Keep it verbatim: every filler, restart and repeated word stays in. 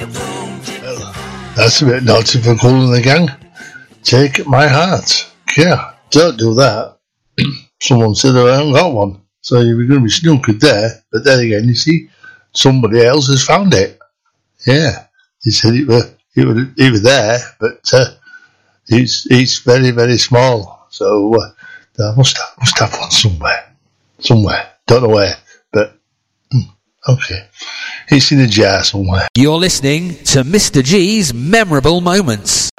Well, that's a bit naughty for Kool and the Gang. Take my heart. Yeah, don't do that. Someone said I haven't got one, so you're going to be snookered there. But then again, you see, somebody else has found it. Yeah, he said it were it were, it were there, but uh, it's it's very very small. So uh, I must have, must have one somewhere, somewhere. Don't know where, but mm, okay, it's in a jar somewhere. You're listening to Mister G's Memorable Moments.